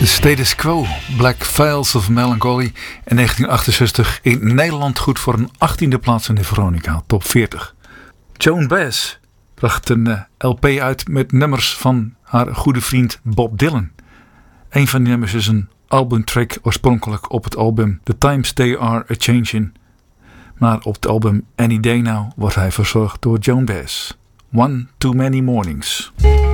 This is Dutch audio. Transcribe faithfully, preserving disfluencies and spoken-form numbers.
The Status Quo, Black Files of Melancholy in negentien achtenzestig in Nederland goed voor een achttiende plaats in de Veronica Top veertig. Joan Baez bracht een uh, L P uit met nummers van haar goede vriend Bob Dylan. Een van die nummers is een albumtrack oorspronkelijk op het album The Times They Are A-Changin'. Maar op het album Any Day Now wordt hij verzorgd door Joan Baez. One Too Many Mornings.